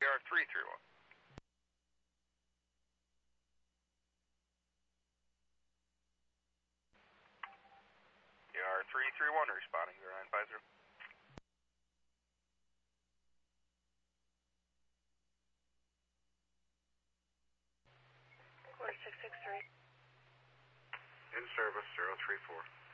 331. ER331 responding 0950. 4663. In service 034.